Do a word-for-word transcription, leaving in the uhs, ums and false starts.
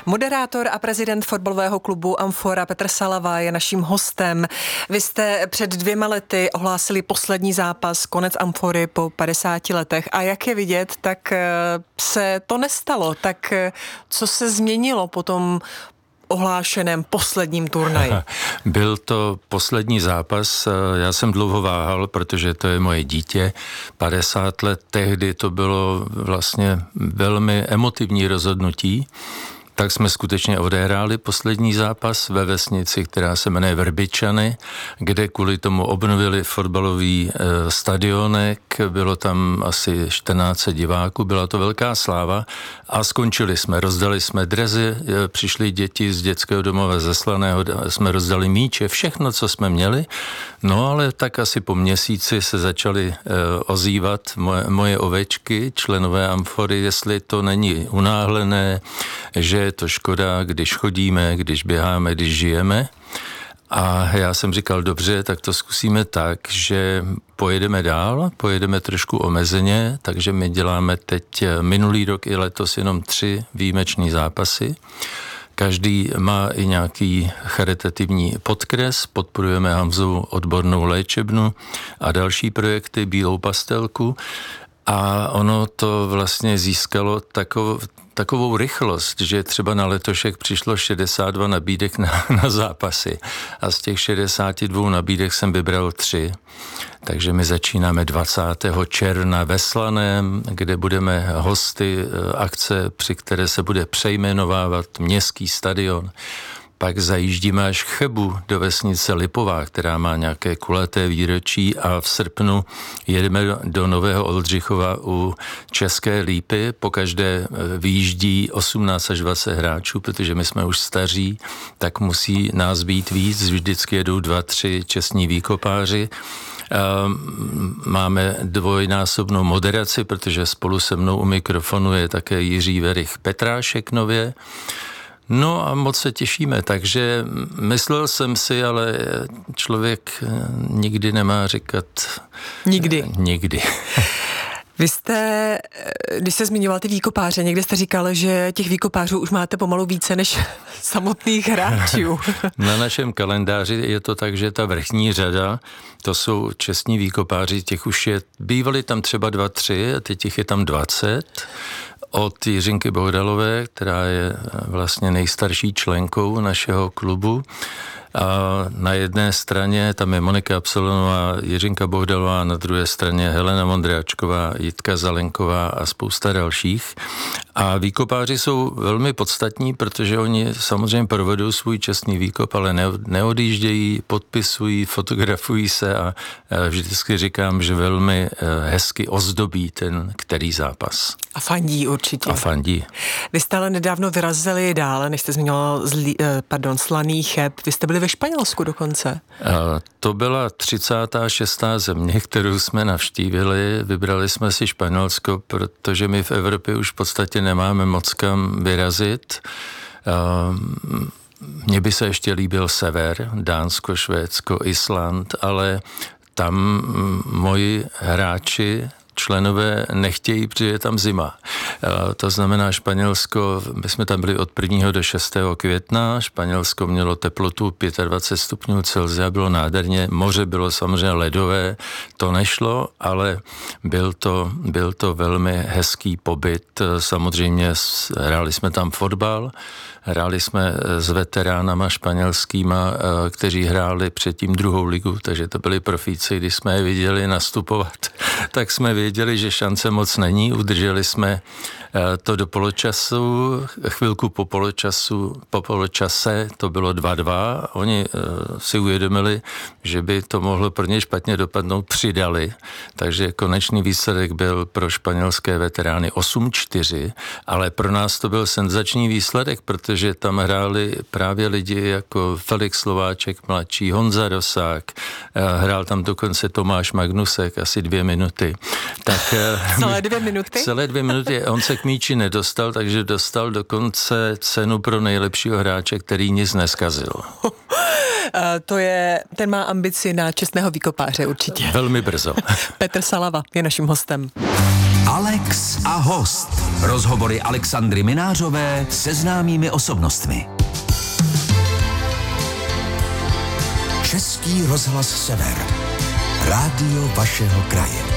Moderátor a prezident fotbalového klubu Amfora Petr Salava je naším hostem. Vy jste před dvěma lety ohlásili poslední zápas, konec Amfory po padesáti letech. A jak je vidět, tak se to nestalo. Tak co se změnilo po tom ohlášeném posledním turnaji? Byl to poslední zápas, já jsem dlouho váhal, protože to je moje dítě, padesát let, tehdy to bylo vlastně velmi emotivní rozhodnutí, tak jsme skutečně odehráli poslední zápas ve vesnici, která se jmenuje Vrbičany, kde kvůli tomu obnovili fotbalový e, stadionek, bylo tam asi čtrnáct set diváků, byla to velká sláva a skončili jsme, rozdali jsme drezy, e, přišli děti z dětského domova ze Slaného, jsme rozdali míče, všechno, co jsme měli, no ale tak asi po měsíci se začaly e, ozývat moje, moje ovečky, členové Amfory, jestli to není unáhlené, že je to škoda, když chodíme, když běháme, když žijeme. A já jsem říkal, dobře, tak to zkusíme tak, že pojedeme dál, pojedeme trošku omezeně, takže my děláme teď minulý rok i letos jenom tři výjimečný zápasy. Každý má i nějaký charitativní podkres, podporujeme Hamzovu odbornou léčebnu a další projekty, Bílou pastelku. A ono to vlastně získalo takovou, takovou rychlost, že třeba na letošek přišlo šedesát dva nabídek na, na zápasy a z těch šedesáti dvou nabídek jsem vybral tři. Takže my začínáme dvacátého června ve Slaném, kde budeme hosty akce, při které se bude přejmenovávat městský stadion. Pak zajíždíme až k Chebu do vesnice Lipová, která má nějaké kulaté výročí a v srpnu jedeme do Nového Oldřichova u České Lípy. Pokaždé vyjíždí osmnáct až dvacet hráčů, protože my jsme už staří, tak musí nás být víc. Vždycky jedou dva, tři čestní výkopáři. Máme dvojnásobnou moderaci, protože spolu se mnou u mikrofonu je také Jiří Verich Petrášek nově. No a moc se těšíme, takže myslel jsem si, ale člověk nikdy nemá říkat... Nikdy. Nikdy. Vy jste, když jste zmiňoval ty výkopáře, někde jste říkal, že těch výkopářů už máte pomalu více než samotných hráčů. Na našem kalendáři je to tak, že ta vrchní řada, to jsou čestní výkopáři, těch už je, bývali tam třeba dva, tři a teď těch je tam dvacet. Od Jiřinky Bohdalové, která je vlastně nejstarší členkou našeho klubu. A na jedné straně tam je Monika Absolonová, Jiřinka Bohdalová, na druhé straně Helena Mondráčková, Jitka Zalenková a spousta dalších. A výkopáři jsou velmi podstatní, protože oni samozřejmě provedou svůj čestný výkop, ale neodjíždějí, podpisují, fotografují se a vždycky říkám, že velmi hezky ozdobí ten který zápas. A fandí určitě. A fandí. Vy jste ale nedávno vyrazili dále, než jste zmiňoval zlí, pardon, Slaný Cheb. Vy jste byli ve Španělsku dokonce. A to byla třicátá šestá země, kterou jsme navštívili. Vybrali jsme si Španělsko, protože my v Evropě už v podstatě nemáme moc kam vyrazit. Mně by se ještě líbil sever, Dánsko, Švédsko, Island, ale tam moji hráči členové nechtějí, protože je tam zima. To znamená Španělsko, my jsme tam byli od prvního do šestého května, Španělsko mělo teplotu dvacet pět stupňů Celsia, bylo nádherně, moře bylo samozřejmě ledové, to nešlo, ale byl to, byl to velmi hezký pobyt. Samozřejmě hráli jsme tam fotbal, hráli jsme s veteránama španělskýma, kteří hráli předtím druhou ligu, takže to byli profíci, když jsme je viděli nastupovat, tak jsme věděli, že šance moc není, udrželi jsme to do poločasu, chvilku po poločasu, po poločase to bylo dva dva, oni si uvědomili, že by to mohlo pro ně špatně dopadnout, přidali, takže konečný výsledek byl pro španělské veterány osm čtyři, ale pro nás to byl senzační výsledek, protože tam hráli právě lidi jako Felix Slováček mladší, Honza Rosák, hrál tam dokonce Tomáš Magnusek asi dvě minuty. Tak, celé dvě minuty? Celé dvě minuty, on se k míči nedostal, takže dostal dokonce cenu pro nejlepšího hráče, který nic neskazil. To je, ten má ambici na čestného výkopáře určitě. Velmi brzo. Petr Salava je naším hostem. Ale Alex a host. Rozhovory Alexandry Minářové se známými osobnostmi. Český rozhlas Sever. Rádio vašeho kraje.